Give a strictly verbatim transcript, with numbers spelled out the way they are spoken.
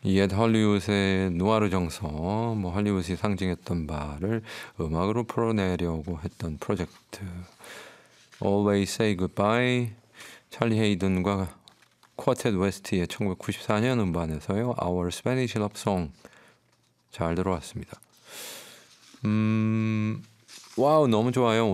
옛 헐리우드의 누아르 정서, 뭐 헐리우드이 상징했던 바를 음악으로 풀어내려고 했던 프로젝트. Always Say Goodbye, 찰리 헤이든과 쿼텟 웨스트의 천구백구십사 년 음반에서요. Our Spanish Love Song 잘 들어왔습니다. 음, 와우 너무 좋아요.